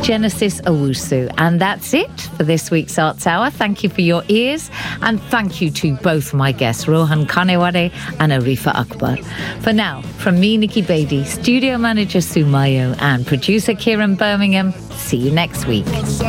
Genesis Owusu. And that's it for this week's Arts Hour. Thank you for your ears, and thank you to both my guests, Rohan Kanewade and Arifa Akbar. For now, from me, Nikki Beatty, studio manager Sue Mayo, and producer Kieran Birmingham, see you next week.